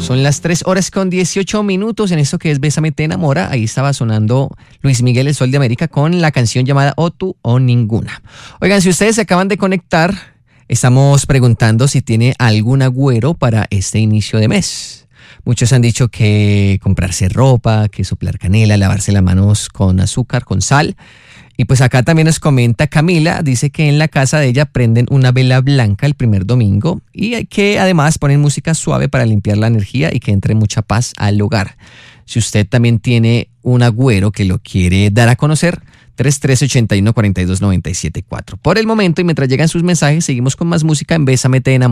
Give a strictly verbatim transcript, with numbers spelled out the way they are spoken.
Son las tres horas con dieciocho minutos en esto que es Bésame te enamora. Ahí estaba sonando Luis Miguel, el Sol de América, con la canción llamada O tú o ninguna. Oigan, si ustedes se acaban de conectar, estamos preguntando si tiene algún agüero para este inicio de mes. Muchos han dicho que comprarse ropa, que soplar canela, lavarse las manos con azúcar, con sal. Y pues acá también nos comenta Camila, dice que en la casa de ella prenden una vela blanca el primer domingo y que además ponen música suave para limpiar la energía y que entre mucha paz al hogar. Si usted también tiene un agüero que lo quiere dar a conocer, tres tres ocho uno, cuatro dos nueve siete cuatro. Por el momento y mientras llegan sus mensajes, seguimos con más música en Bésame te enamora.